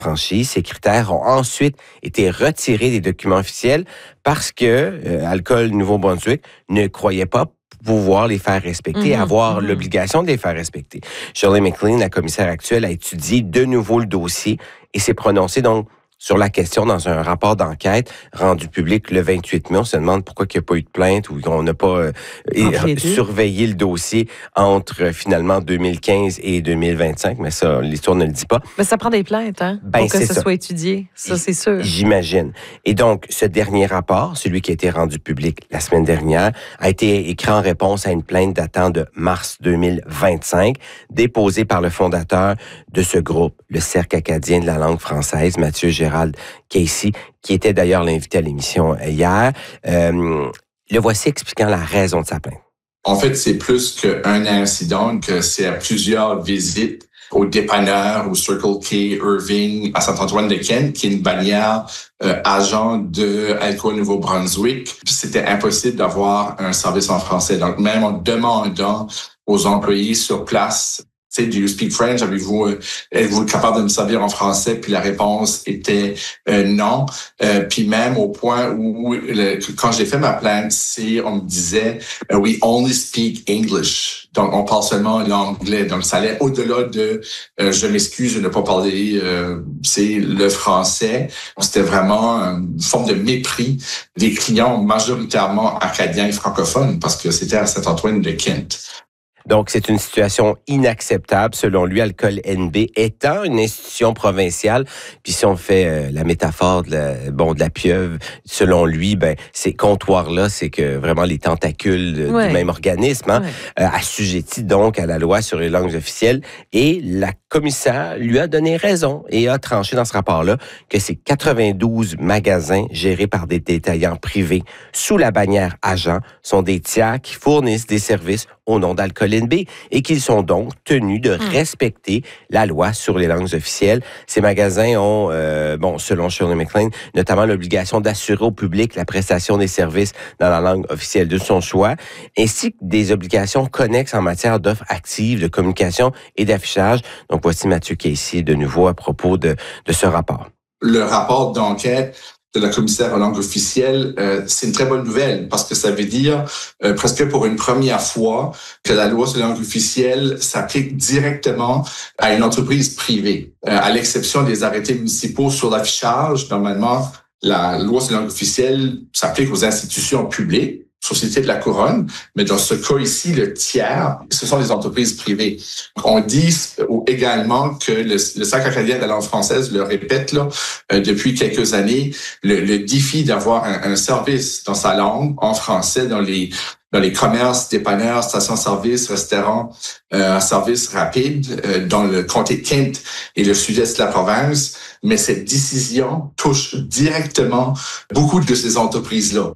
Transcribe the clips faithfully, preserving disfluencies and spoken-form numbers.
franchise. Ces critères ont ensuite été retirés des documents officiels parce que euh, Alcool Nouveau-Brunswick ne croyait pas pouvoir les faire respecter, mmh, avoir mmh. l'obligation de les faire respecter. Shirley McLean, la commissaire actuelle, a étudié de nouveau le dossier et s'est prononcée donc sur la question dans un rapport d'enquête rendu public le vingt-huit mai. On se demande pourquoi il n'y a pas eu de plainte ou qu'on n'a pas euh, et, surveillé le dossier entre euh, finalement deux mille quinze et deux mille vingt-cinq, mais ça, l'histoire ne le dit pas. Mais ça prend des plaintes, hein, ben, pour que ce ça. soit étudié. Ça, c'est sûr. J'imagine. Et donc, ce dernier rapport, celui qui a été rendu public la semaine dernière, a été écrit en réponse à une plainte datant de mars deux mille vingt-cinq, déposée par le fondateur de ce groupe, le Cercle acadien de la langue française, Mathieu Gérald Casey, qui était d'ailleurs l'invité à l'émission hier. Euh, le voici expliquant la raison de sa plainte. En fait, c'est plus qu'un incident, que c'est à plusieurs visites au dépanneur, au Circle K, Irving, à Saint-Antoine-de-Kent, qui est une bannière euh, agent de Alcool Nouveau-Brunswick. C'était impossible d'avoir un service en français. Donc, même en demandant aux employés sur place, tu sais, do you speak French? Avez-vous, euh, êtes-vous capable de me servir en français? Puis la réponse était euh, non. Euh, puis même au point où, le, quand j'ai fait ma plainte, c'est, on me disait, uh, we only speak English. Donc, on parle seulement l'anglais. Donc, ça allait au-delà de, euh, je m'excuse de ne pas parler, euh, c'est le français. C'était vraiment une forme de mépris des clients majoritairement acadiens et francophones parce que c'était à Saint-Antoine-de-Kent. Donc, c'est une situation inacceptable, selon lui, Alcool N B étant une institution provinciale. Puis si on fait euh, la métaphore de la, bon, de la pieuvre, selon lui, ben ces comptoirs-là, c'est que vraiment les tentacules de, ouais. du même organisme, hein, ouais. euh, assujettis donc à la loi sur les langues officielles. Et la commissaire lui a donné raison et a tranché dans ce rapport-là que ces quatre-vingt-douze magasins gérés par des détaillants privés sous la bannière agent sont des tiers qui fournissent des services au nom d'Alcool N B et qu'ils sont donc tenus de mmh. respecter la loi sur les langues officielles. Ces magasins ont, euh, bon, selon Shirley McLean, notamment l'obligation d'assurer au public la prestation des services dans la langue officielle de son choix, ainsi que des obligations connexes en matière d'offres actives, de communication et d'affichage. Donc, voici Mathieu Casey de nouveau à propos de, de ce rapport. Le rapport d'enquête de la commissaire aux langues officielles, euh, c'est une très bonne nouvelle parce que ça veut dire euh, presque pour une première fois que la loi sur les langues officielles s'applique directement à une entreprise privée. Euh, à l'exception des arrêtés municipaux sur l'affichage, normalement, la loi sur les langues officielles s'applique aux institutions publiques, Société de la Couronne, mais dans ce cas ici, le tiers, ce sont les entreprises privées. On dit également que le, le Cercle acadien de la langue française le répète là euh, depuis quelques années, le, le défi d'avoir un, un service dans sa langue, en français, dans les dans les commerces, dépanneurs, stations-service, restaurants, euh, services rapides euh, dans le comté de Kent et le sud-est de la province. Mais cette décision touche directement beaucoup de ces entreprises-là.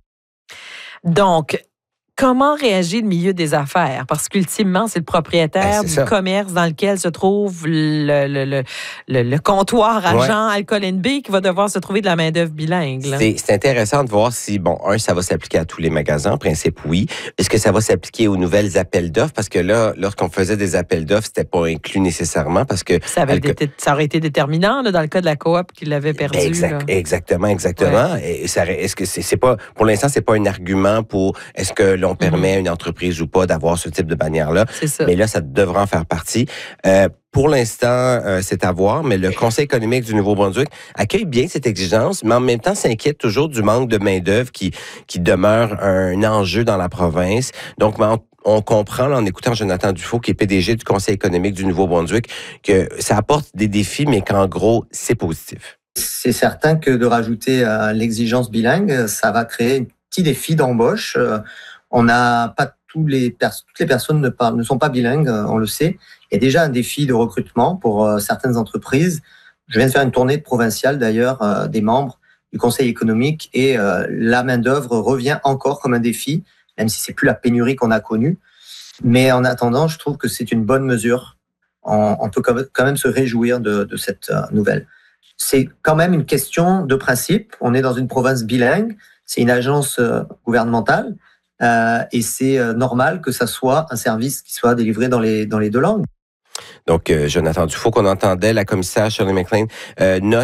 Donc, comment réagit le milieu des affaires? Parce qu'ultimement, c'est le propriétaire ben, du ça. commerce dans lequel se trouve le, le, le, le, le comptoir agent ouais. Alcool N B qui va devoir se trouver de la main-d'œuvre bilingue. C'est, c'est intéressant de voir si, bon, un, ça va s'appliquer à tous les magasins, en principe, oui. Est-ce que ça va s'appliquer aux nouvelles appels d'offres? Parce que là, lorsqu'on faisait des appels d'offres, c'était pas inclus nécessairement parce que... Ça, avait Alco... été, ça aurait été déterminant là, dans le cas de la coop qui l'avait perdu. Exact, exactement, exactement. Ouais. Et ça, est-ce que c'est, c'est pas, pour l'instant, c'est pas un argument pour est-ce que l'on permet mm-hmm. à une entreprise ou pas d'avoir ce type de bannière-là. C'est ça. Mais là, ça devra en faire partie. Euh, Pour l'instant, euh, c'est à voir, mais le Conseil économique du Nouveau-Brunswick accueille bien cette exigence, mais en même temps s'inquiète toujours du manque de main-d'œuvre qui, qui demeure un enjeu dans la province. Donc, on, on comprend, là, en écoutant Jonathan Dufault, qui est P D G du Conseil économique du Nouveau-Brunswick, que ça apporte des défis, mais qu'en gros, c'est positif. C'est certain que de rajouter euh, l'exigence bilingue, ça va créer un petit défi d'embauche. Euh, on n'a pas tous les pers- toutes les personnes ne, parlent, ne sont pas bilingues, on le sait. Il y a déjà un défi de recrutement pour euh, certaines entreprises. Je viens de faire une tournée provinciale d'ailleurs euh, des membres du Conseil économique et euh, la main-d'œuvre revient encore comme un défi, même si c'est plus la pénurie qu'on a connue. Mais en attendant, je trouve que c'est une bonne mesure. On, on peut quand même se réjouir de, de cette euh, nouvelle. C'est quand même une question de principe. On est dans une province bilingue, c'est une agence euh, gouvernementale. Euh, et c'est euh, normal que ça soit un service qui soit délivré dans les, dans les deux langues. Donc, euh, Jonathan Dufault, qu'on entendait, la commissaire Shirley McLean, euh, note